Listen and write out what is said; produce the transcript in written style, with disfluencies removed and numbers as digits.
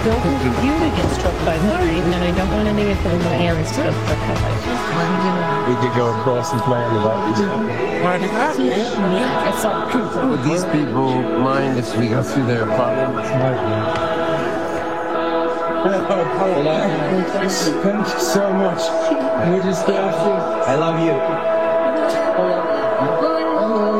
don't want you to get struck by lightning, and I don't want any of the parents to get struck by lightning. We could go across and play on the Would these people mind if we go through their apartment? Thank you so much. We just got through. I love you.